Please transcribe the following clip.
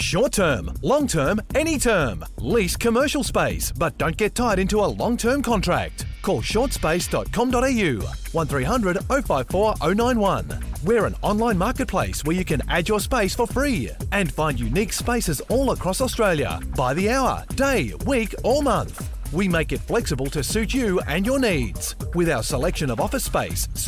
Short term, long term, any term. Lease commercial space, but don't get tied into a long-term contract. Call shortspace.com.au 1300 054 091. We're an online marketplace where you can add your space for free and find unique spaces all across Australia by the hour, day, week or month. We make it flexible to suit you and your needs with our selection of office space,